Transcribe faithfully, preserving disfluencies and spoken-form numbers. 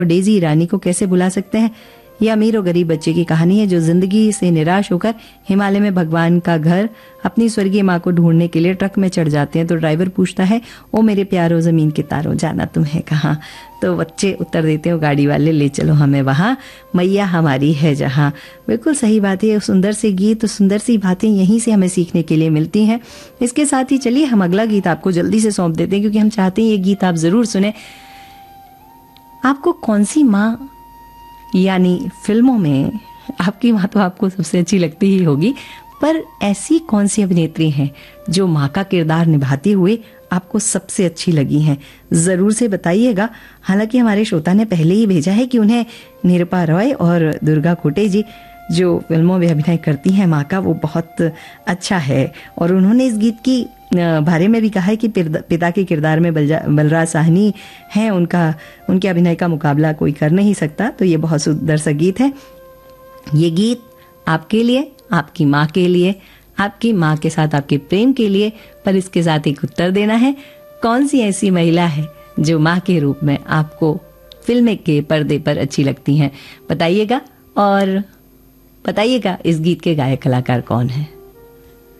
Daisy ईरानी को कैसे भुला सकते हैं। यह अमीर और गरीब बच्चे की कहानी है जो जिंदगी से निराश होकर हिमालय में भगवान का घर अपनी स्वर्गीय माँ को ढूंढने के लिए ट्रक में चढ़ जाते हैं। तो ड्राइवर पूछता है, ओ मेरे प्यारो जमीन के तारों, जाना तुम्हें कहाँ। तो बच्चे उत्तर देते हैं, गाड़ी वाले ले चलो हमें वहाँ, मैया हमारी है जहाँ। बिल्कुल सही बात है। सुंदर से गीत, सुंदर सी बातें यहीं से हमें सीखने के लिए मिलती हैं। इसके साथ ही चलिए हम अगला गीत आपको जल्दी से सौंप देते हैं, क्योंकि हम चाहते हैं ये गीत आप जरूर सुने। आपको कौन सी माँ, यानी फिल्मों में आपकी माँ तो आपको सबसे अच्छी लगती ही होगी, पर ऐसी कौन सी अभिनेत्री हैं जो माँ का किरदार निभाते हुए आपको सबसे अच्छी लगी हैं, जरूर से बताइएगा। हालांकि हमारे श्रोता ने पहले ही भेजा है कि उन्हें निरूपा रॉय और दुर्गा खोटे जी जो फिल्मों में अभिनय करती हैं माँ का, वो बहुत अच्छा है। और उन्होंने इस गीत की बारे में भी कहा है कि पिता के किरदार में बलराज साहनी हैं, उनका उनके अभिनय का मुकाबला कोई कर नहीं सकता। तो ये बहुत सुंदर सा गीत है। ये गीत आपके लिए, आपकी माँ के लिए, आपकी माँ के साथ आपके प्रेम के लिए, पर इसके साथ एक उत्तर देना है, कौन सी ऐसी महिला है जो माँ के रूप में आपको फिल्म के पर्दे पर अच्छी लगती हैं, बताइएगा। और बताइएगा इस गीत के गायक कलाकार कौन है।